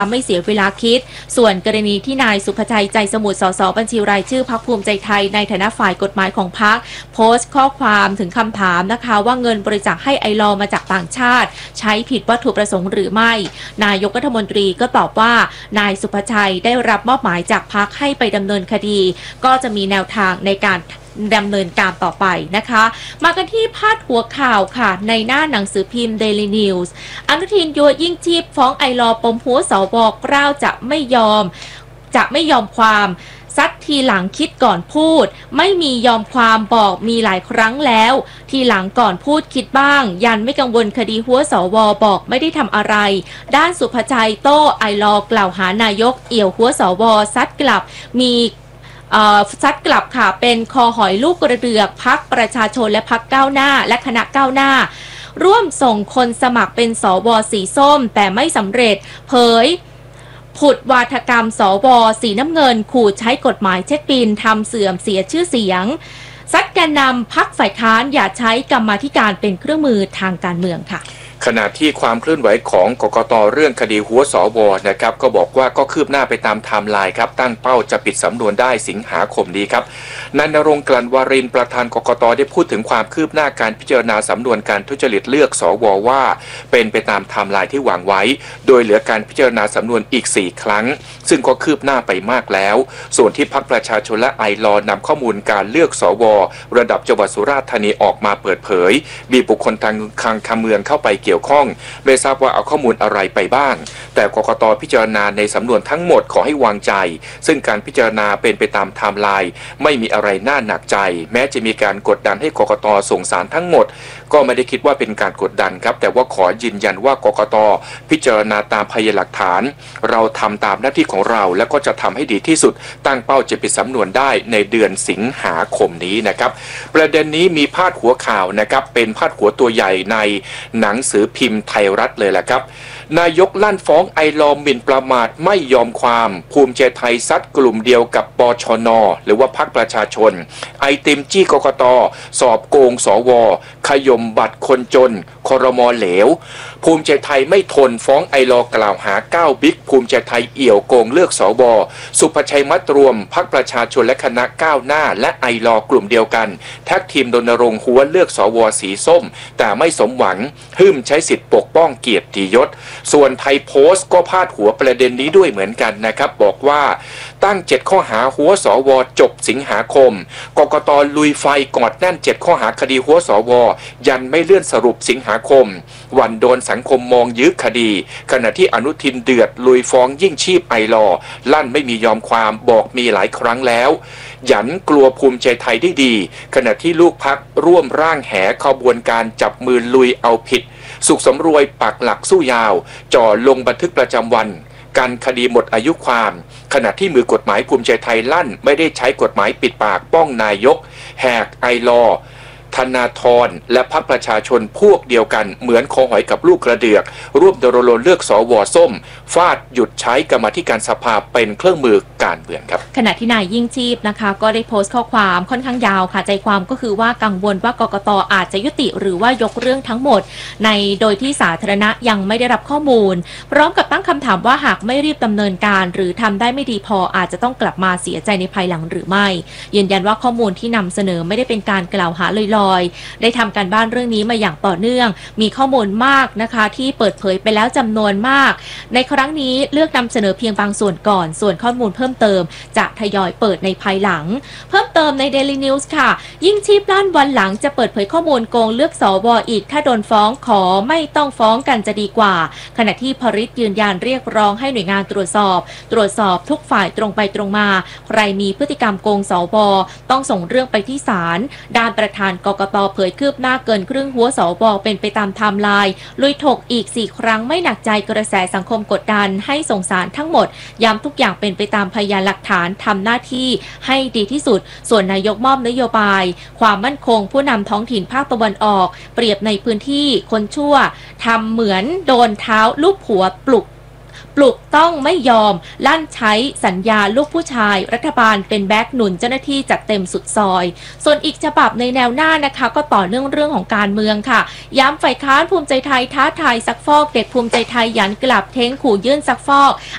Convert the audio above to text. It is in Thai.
ไม่เสียเวลาคิดส่วนกรณีที่นายสุภชัยใจสมุทรสสบัญชีรายชื่อพรรคภูมิใจไทยในฐานะฝ่ายกฎหมายของพรรคโพสต์ข้อความถึงคำถามนะคะว่าเงินบริจาคให้ไอลอมาจากต่างชาติใช้ผิดวัตถุประสงค์หรือไม่นายกรัฐมนตรีก็ตอบว่านายสุภชัยได้รับมอบหมายจากพรรคให้ไปดำเนินคดีก็จะมีแนวทางในการดำเนินการต่อไปนะคะมากันที่พาดหัวข่าวค่ะในหน้าหนังสือพิมพ์ Daily News อนุทินยั่วยิ่งชีพฟ้องไอลอปมหัวสวกล้าวจะไม่ยอมความซัดทีหลังคิดก่อนพูดไม่มียอมความบอกมีหลายครั้งแล้วทีหลังก่อนพูดคิดบ้างยันไม่กังวลคดีหัวสวบอกไม่ได้ทำอะไรด้านสุภชัยโต้ไอลอกล่าวหานายกเอี่ยวหัวสวซัดกลับซัดกลับค่ะเป็นคอหอยลูกกระเดือกพรรคประชาชนและพรรคก้าวหน้าและคณะก้าวหน้าร่วมส่งคนสมัครเป็นสวสีส้มแต่ไม่สำเร็จเผยผุดวาทกรรมสวสีน้ำเงินขู่ใช้กฎหมายเช็คบินทำเสื่อมเสียชื่อเสียงซัดแกนนำพรรคฝ่ายค้านอย่าใช้กรรมาธิการเป็นเครื่องมือทางการเมืองค่ะขณะที่ความเคลื่อนไหวของกกต.เรื่องคดีหัวสวนะครับก็บอกว่าก็คืบหน้าไปตามไทม์ไลน์ครับตั้งเป้าจะปิดสำนวนได้สิงหาคมนี้ครับนายณรงค์ กลั่นวารินประธานกกต.ได้พูดถึงความคืบหน้าการพิจารณาสำนวนการทุจริตเลือกสวว่าเป็นไปตามไทม์ไลน์ที่วางไว้โดยเหลือการพิจารณาสำนวนอีก4ครั้งซึ่งก็คืบหน้าไปมากแล้วส่วนที่พรรคประชาชนและไอลอนำข้อมูลการเลือกสวระดับจังหวัดสุราษฎร์ธานีออกมาเปิดเผยมีบุคคลทางการเมืองเข้าไปเกี่ยวข้องไม่ทราบว่าเอาข้อมูลอะไรไปบ้างแต่กกต.พิจารณาในสำนวนทั้งหมดขอให้วางใจซึ่งการพิจารณาเป็นไปตามไทม์ไลน์ไม่มีอะไรน่าหนักใจแม้จะมีการกดดันให้กกต.ส่งสารทั้งหมดก็ไม่ได้คิดว่าเป็นการกดดันครับแต่ว่าขอยืนยันว่ากกต.พิจารณาตามพยานหลักฐานเราทำตามหน้าที่ของเราและก็จะทำให้ดีที่สุดตั้งเป้าจะปิดสำนวนได้ในเดือนสิงหาคมนี้นะครับประเด็นนี้มีพาดหัวข่าวนะครับเป็นพาดหัวตัวใหญ่ในหนังสือพิมพ์ไทยรัฐเลยแหละครับนายกลั่นฟ้องไอลอหมิ่นประมาทไม่ยอมความภูมิใจไทยซัดกลุ่มเดียวกับปชน.หรือว่าพรรคประชาชนไอติมจี้กกต.สอบโกงสวขย่มบัตรคนจนครม.เหลวภูมิใจไทยไม่ทนฟ้องไอลอกล่าวหา9บิ๊กภูมิใจไทยเอี่ยวโกงเลือกสวสุภชัยมัดรวมพรรคประชาชนและคณะก้าวหน้าและไอลอกลุ่มเดียวกันแท็กทีมรณรงค์หัวเลือกสวสีส้มแต่ไม่สมหวังหึ่มใช้สิทธิ์ปกป้องเกียรติยศส่วนไทยโพสต์ก็พาดหัวประเด็นนี้ด้วยเหมือนกันนะครับบอกว่าตั้ง7ข้อหาหัวสวจบสิงหาคมกกต.ลุยไฟกอดแน่น7ข้อหาคดีหัวสวยันไม่เลื่อนสรุปสิงหาคมวันโดนสังคมมองยึดคดีขณะที่อนุทินเดือดลุยฟ้องยิ่งชีพไอลอลั่นไม่มียอมความบอกมีหลายครั้งแล้วยันกลัวภูมิใจไทยได้ดีขณะที่ลูกพรรคร่วมร่างแหขบวนการจับมือลุยเอาผิดสุขสำรวยปักหลักสู้ยาวจ่อลงบันทึกประจำวันการคดีหมดอายุความขณะที่มือกฎหมายภูมิใจไทยลั่นไม่ได้ใช้กฎหมายปิดปากป้องนายกแหกไอลอธนาธรและพรรคประชาชนพวกเดียวกันเหมือนคอหอยกับลูกกระเดือกร่วมรณรงค์เลือกสวส้มฟาดหยุดใช้กรรมาธิการสภาเป็นเครื่องมือการเมืองครับขณะที่นายยิ่งชีพนะคะก็ได้โพสต์ข้อความค่อนข้างยาวค่ะใจความก็คือว่ากังวลว่ากกต.อาจจะยุติหรือว่ายกเรื่องทั้งหมดในโดยที่สาธารณะยังไม่ได้รับข้อมูลพร้อมกับตั้งคำถามว่าหากไม่รีบดำเนินการหรือทำได้ไม่ดีพออาจจะต้องกลับมาเสียใจในภายหลังหรือไม่ยืนยันว่าข้อมูลที่นำเสนอไม่ได้เป็นการกล่าวหาลอยๆได้ทำการบ้านเรื่องนี้มาอย่างต่อเนื่องมีข้อมูลมากนะคะที่เปิดเผยไปแล้วจำนวนมากในครั้งนี้เลือกนำเสนอเพียงบางส่วนก่อนส่วนข้อมูลเพิ่มเติมจะทยอยเปิดในภายหลังเพิ่มเติมใน Daily News ค่ะยิ่งชีพลั่นวันหลังจะเปิดเผยข้อมูลโกงเลือกสวอีกถ้าโดนฟ้องขอไม่ต้องฟ้องกันจะดีกว่าขณะที่พริษยืนยันเรียกร้องให้หน่วยงานตรวจสอบทุกฝ่ายตรงไปตรงมาใครมีพฤติกรรมโกงสวต้องส่งเรื่องไปที่ศาลด้านประธานกกต.เผยคืบหน้าเกินครึ่งหัวสวเป็นไปตามไทม์ไลน์ลุยถกอีก4ครั้งไม่หนักใจกระแสสังคมกดดันให้ส่งสารทั้งหมดย้ำทุกอย่างเป็นไปตามพยานหลักฐานทำหน้าที่ให้ดีที่สุดส่วนนายกมอบนโยบายความมั่นคงผู้นำท้องถิ่นภาคตะวันออกเปรียบในพื้นที่คนชั่วทำเหมือนโดนเท้าลูกหัวปลุกต้องไม่ยอมลั่นใช้สัญญาลูกผู้ชายรัฐบาลเป็นแบ็คหนุนเจ้าหน้าที่จัดเต็มสุดซอยส่วนอีกฉบับในแนวหน้านะคะก็ต่อเนื่องเรื่องของการเมืองค่ะย้ำฝ่ายค้านภูมิใจไทยท้าทายซักฟอกเด็กภูมิใจไทยยันกลับเท้งขู่ยื่นซักฟอก